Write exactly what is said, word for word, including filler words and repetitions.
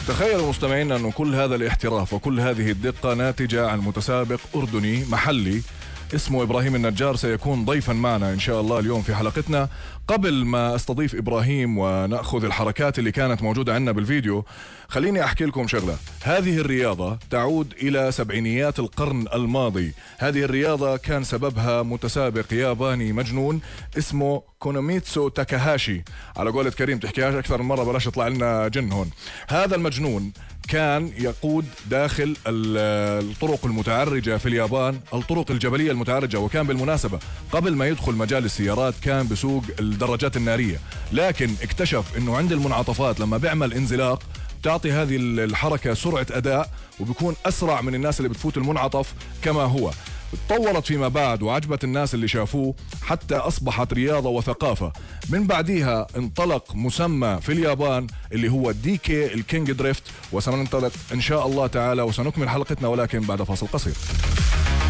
تخيلوا مستمعينا أنه كل هذا الاحتراف وكل هذه الدقة ناتجة عن متسابق أردني محلي اسمه إبراهيم النجار. سيكون ضيفا معنا إن شاء الله اليوم في حلقتنا. قبل ما استضيف إبراهيم ونأخذ الحركات اللي كانت موجودة عندنا بالفيديو، خليني أحكي لكم شغلة. هذه الرياضة تعود إلى سبعينيات القرن الماضي. هذه الرياضة كان سببها متسابق ياباني مجنون اسمه كونوميتسو تاكاهاشي. على قولة كريم تحكيهاش أكثر من مرة بلاش يطلع لنا جن هون. هذا المجنون كان يقود داخل الطرق المتعرجة في اليابان، الطرق الجبلية المتعرجة. وكان بالمناسبة قبل ما يدخل مجال السيارات كان بسوق الدراجات النارية، لكن اكتشف انه عند المنعطفات لما بيعمل انزلاق تعطي هذه الحركة سرعة أداء وبيكون أسرع من الناس اللي بتفوت المنعطف كما هو. تطورت فيما بعد وعجبت الناس اللي شافوه حتى أصبحت رياضة وثقافة. من بعديها انطلق مسمى في اليابان اللي هو دي كي الكينج دريفت. وسننطلق إن شاء الله تعالى وسنكمل حلقتنا ولكن بعد فاصل قصير.